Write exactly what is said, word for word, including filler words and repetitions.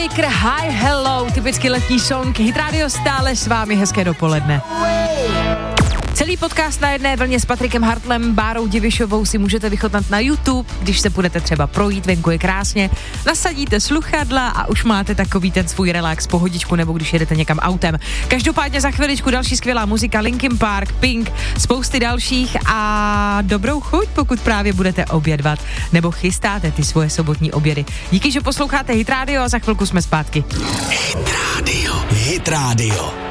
Maker, Hi Hello, typicky letní song, Hit Radio stále s vámi, hezké dopoledne. Celý podcast na jedné vlně s Patrikem Hartlem, Bárou Divišovou si můžete vychutnat na YouTube, když se budete třeba projít, venku je krásně, nasadíte sluchadla a už máte takový ten svůj relax, pohodičku, nebo když jedete někam autem. Každopádně za chviličku další skvělá muzika, Linkin Park, Pink, spousty dalších a dobrou chuť, pokud právě budete obědvat nebo chystáte ty svoje sobotní obědy. Díky, že posloucháte Hit Radio a za chvilku jsme zpátky. Hit Radio. Hit Radio.